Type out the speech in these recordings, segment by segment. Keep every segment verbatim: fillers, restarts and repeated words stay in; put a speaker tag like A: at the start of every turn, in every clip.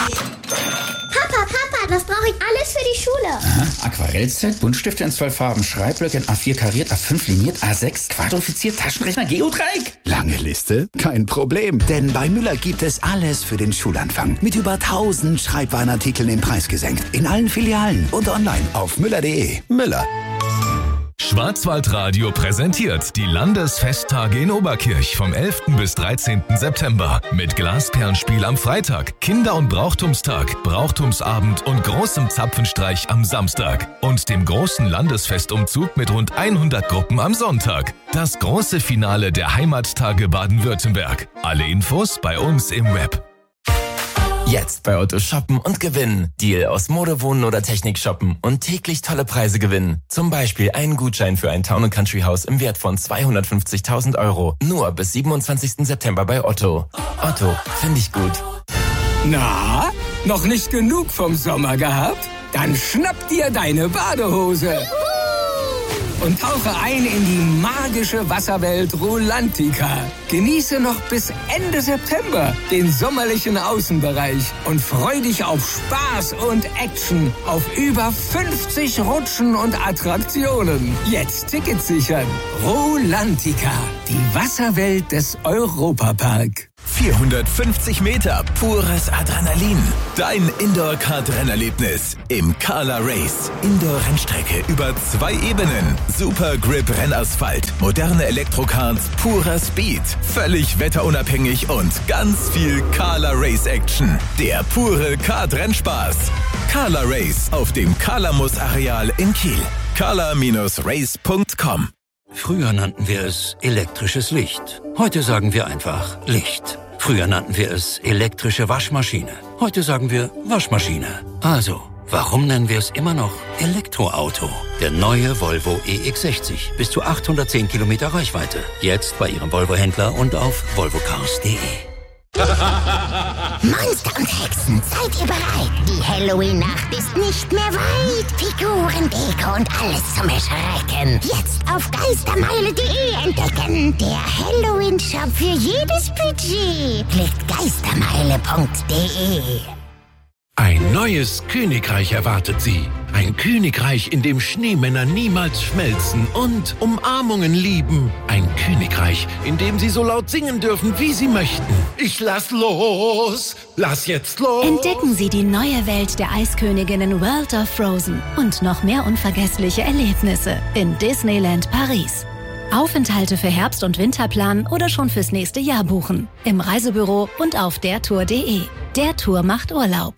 A: Papa, Papa, das brauche ich alles für die Schule.
B: Aha. Aquarellset, Buntstifte in zwölf Farben, Schreibblöcke in A vier kariert, A fünf liniert, A sechs quadrifiziert, Taschenrechner, Geodreieck.
C: Lange Liste? Kein Problem, denn bei Müller gibt es alles für den Schulanfang. Mit über tausend Schreibwarenartikeln im Preis gesenkt. In allen Filialen und online auf müller punkt de. Müller.
D: Schwarzwaldradio präsentiert die Landesfesttage in Oberkirch vom elften bis dreizehnten September mit Glasperlenspiel am Freitag, Kinder- und Brauchtumstag, Brauchtumsabend und großem Zapfenstreich am Samstag und dem großen Landesfestumzug mit rund hundert Gruppen am Sonntag. Das große Finale der Heimattage Baden-Württemberg. Alle Infos bei uns im Web.
E: Jetzt bei Otto shoppen und gewinnen. Deal aus Mode, Wohnen oder Technik shoppen und täglich tolle Preise gewinnen. Zum Beispiel einen Gutschein für ein Town and Country Haus im Wert von zweihundertfünfzigtausend Euro. Nur bis siebenundzwanzigsten September bei Otto. Otto, finde ich gut.
F: Na, noch nicht genug vom Sommer gehabt? Dann schnapp dir deine Badehose und tauche ein in die magische Wasserwelt Rulantica. Genieße noch bis Ende September den sommerlichen Außenbereich und freu dich auf Spaß und Action auf über fünfzig Rutschen und Attraktionen. Jetzt Tickets sichern. Rulantica, die Wasserwelt des Europapark.
D: vierhundertfünfzig Meter pures Adrenalin. Dein Indoor-Kart-Rennerlebnis im Kala Race. Indoor-Rennstrecke über zwei Ebenen. Super Grip Rennasphalt. Moderne Elektrokarts, purer Speed. Völlig wetterunabhängig und ganz viel Kala Race Action. Der pure Kart-Rennspaß. Kala Race auf dem Kalamus-Areal in Kiel. kala Race punkt com.
G: Früher nannten wir es elektrisches Licht. Heute sagen wir einfach Licht. Früher nannten wir es elektrische Waschmaschine. Heute sagen wir Waschmaschine. Also, warum nennen wir es immer noch Elektroauto? Der neue Volvo E X sechzig. Bis zu achthundertzehn Kilometer Reichweite. Jetzt bei Ihrem Volvo-Händler und auf volvo cars punkt de.
A: Monster und Hexen, seid ihr bereit? Die Halloween-Nacht ist nicht mehr weit. Figuren, Deko und alles zum Erschrecken. Jetzt auf geistermeile punkt de entdecken. Der Halloween-Shop für jedes Budget. Klickt geistermeile punkt de.
H: Ein neues Königreich erwartet Sie. Ein Königreich, in dem Schneemänner niemals schmelzen und Umarmungen lieben. Ein Königreich, in dem Sie so laut singen dürfen, wie Sie möchten. Ich lass los! Lass jetzt los!
I: Entdecken Sie die neue Welt der Eisköniginnen World of Frozen und noch mehr unvergessliche Erlebnisse in Disneyland Paris. Aufenthalte für Herbst- und Winterplan oder schon fürs nächste Jahr buchen. Im Reisebüro und auf der tour punkt de. Der Tour macht Urlaub.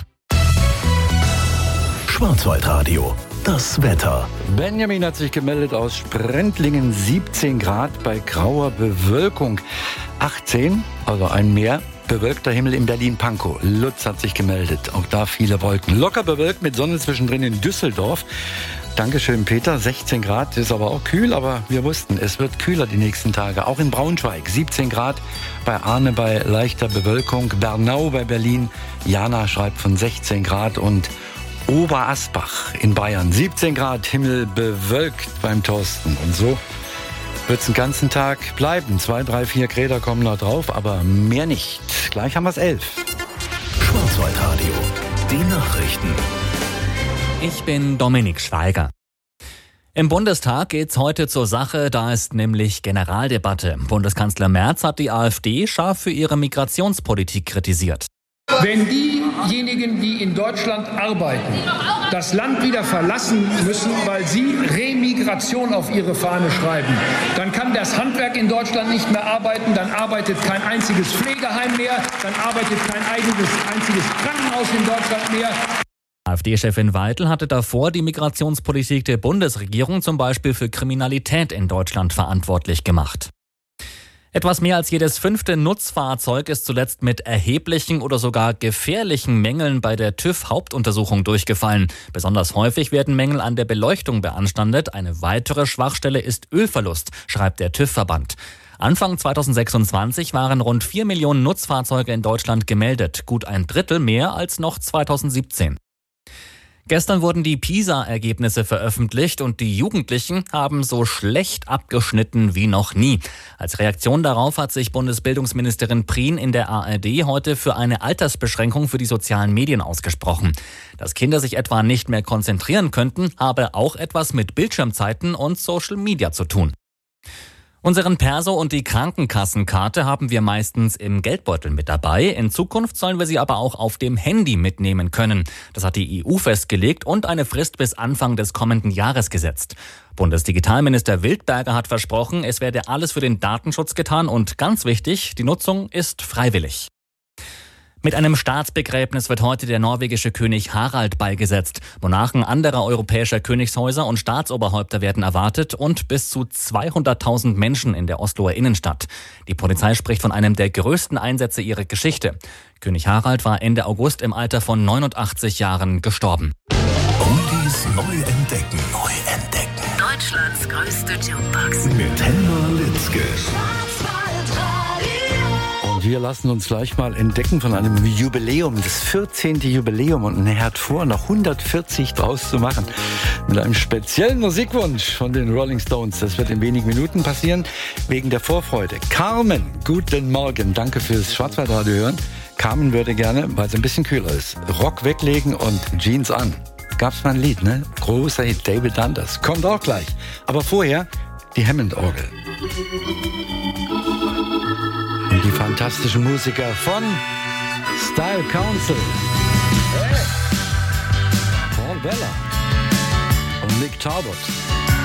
C: Schwarzwaldradio, das Wetter.
J: Benjamin hat sich gemeldet aus Sprendlingen, siebzehn Grad bei grauer Bewölkung. achtzehn, also ein Meer, bewölkter Himmel in Berlin-Pankow. Lutz hat sich gemeldet, auch da viele Wolken. Locker bewölkt mit Sonne zwischendrin in Düsseldorf. Dankeschön, Peter. sechzehn Grad ist aber auch kühl, aber wir wussten, es wird kühler die nächsten Tage. Auch in Braunschweig siebzehn Grad, bei Arne bei leichter Bewölkung. Bernau bei Berlin. Jana schreibt von sechzehn Grad und Oberasbach in Bayern. siebzehn Grad, Himmel bewölkt beim Thorsten. Und so wird es den ganzen Tag bleiben. Zwei, drei, vier Grad kommen noch drauf, aber mehr nicht. Gleich haben wir es elf.
C: Schwarzwaldradio, die Nachrichten.
K: Ich bin Dominik Schweiger. Im Bundestag geht's heute zur Sache, da ist nämlich Generaldebatte. Bundeskanzler Merz hat die AfD scharf für ihre Migrationspolitik kritisiert.
L: Wenn diejenigen, die in Deutschland arbeiten, das Land wieder verlassen müssen, weil sie Remigration auf ihre Fahne schreiben, dann kann das Handwerk in Deutschland nicht mehr arbeiten, dann arbeitet kein einziges Pflegeheim mehr, dann arbeitet kein eigenes, einziges Krankenhaus in Deutschland mehr.
K: AfD-Chefin Weidel hatte davor die Migrationspolitik der Bundesregierung zum Beispiel für Kriminalität in Deutschland verantwortlich gemacht. Etwas mehr als jedes fünfte Nutzfahrzeug ist zuletzt mit erheblichen oder sogar gefährlichen Mängeln bei der TÜV-Hauptuntersuchung durchgefallen. Besonders häufig werden Mängel an der Beleuchtung beanstandet. Eine weitere Schwachstelle ist Ölverlust, schreibt der TÜV-Verband. Anfang zweitausendsechsundzwanzig waren rund vier Millionen Nutzfahrzeuge in Deutschland gemeldet, gut ein Drittel mehr als noch zweitausendsiebzehn. Gestern wurden die PISA-Ergebnisse veröffentlicht und die Jugendlichen haben so schlecht abgeschnitten wie noch nie. Als Reaktion darauf hat sich Bundesbildungsministerin Prien in der A R D heute für eine Altersbeschränkung für die sozialen Medien ausgesprochen. Dass Kinder sich etwa nicht mehr konzentrieren könnten, habe auch etwas mit Bildschirmzeiten und Social Media zu tun. Unseren Perso und die Krankenkassenkarte haben wir meistens im Geldbeutel mit dabei. In Zukunft sollen wir sie aber auch auf dem Handy mitnehmen können. Das hat die E U festgelegt und eine Frist bis Anfang des kommenden Jahres gesetzt. Bundesdigitalminister Wildberger hat versprochen, es werde alles für den Datenschutz getan und ganz wichtig, die Nutzung ist freiwillig. Mit einem Staatsbegräbnis wird heute der norwegische König Harald beigesetzt. Monarchen anderer europäischer Königshäuser und Staatsoberhäupter werden erwartet und bis zu zweihunderttausend Menschen in der Osloer Innenstadt. Die Polizei spricht von einem der größten Einsätze ihrer Geschichte. König Harald war Ende August im Alter von neunundachtzig Jahren gestorben.
D: Oldies neu entdecken. Neu entdecken.
M: Deutschlands größte Jukebox.
D: Mit Helma Litzke.
J: Wir lassen uns gleich mal entdecken von einem Jubiläum, das vierzehnte Jubiläum, und ein Herr hat vor, noch hundertvierzig draus zu machen. Mit einem speziellen Musikwunsch von den Rolling Stones. Das wird in wenigen Minuten passieren, wegen der Vorfreude. Carmen, guten Morgen, danke fürs Schwarzwaldradio hören. Carmen würde gerne, weil es ein bisschen kühler ist, Rock weglegen und Jeans an. Gab's mal ein Lied, ne? Großer Hit, David Dundas. Kommt auch gleich. Aber vorher die Hammond-Orgel. Und die fantastischen Musiker von Style Council. Hey. Paul Weller und Nick Talbot.